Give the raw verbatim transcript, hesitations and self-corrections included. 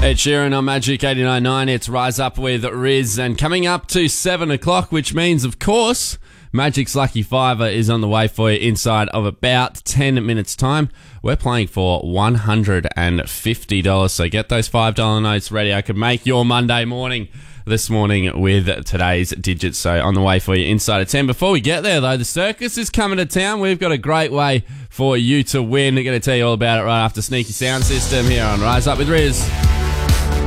Ed Sheeran on Magic eighty-nine point nine. It's Rise Up with Riz. And coming up to seven o'clock, which means, of course, Magic's Lucky Fiver is on the way for you inside of about ten minutes' time. We're playing for one hundred fifty dollars, so get those five dollar notes ready. I could make your Monday morning this morning with today's digits. So on the way for you inside of ten. Before we get there, though, the circus is coming to town. We've got a great way for you to win. We're going to tell you all about it right after Sneaky Sound System here on Rise Up with Riz.